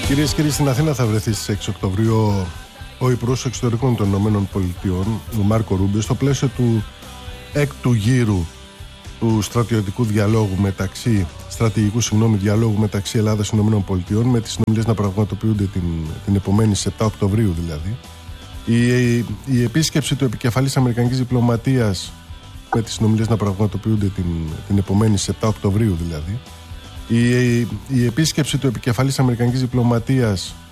Κυρίες και κύριοι, στην Αθήνα θα βρεθεί στις 6 Οκτωβρίου ο Υπουργός Εξωτερικών των Ηνωμένων Πολιτειών, ο Μάρκο Ρούμπιο, στο πλαίσιο του έκτου γύρου του στρατηγικού διαλόγου μεταξύ Ελλάδας και Ηνωμένων Πολιτειών, με τις συνομιλίες να πραγματοποιούνται την επομένη στις 7 Οκτωβρίου δηλαδή. Η επίσκεψη του επικεφαλής Αμερικανικής Διπλωματίας, με τις συνομιλίες να πραγματοποιούνται την επομένη στις 7 Οκτωβρίου δηλαδή. Η επίσκεψη του επικεφαλής Αμερικανικής Διπλωματίας